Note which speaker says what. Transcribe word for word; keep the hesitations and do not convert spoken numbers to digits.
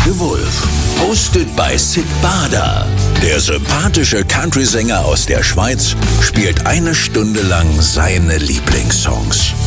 Speaker 1: de Wolf. Hosted by Sid Bader. Der sympathische Country-Sänger aus der Schweiz spielt eine Stunde lang seine Lieblingssongs.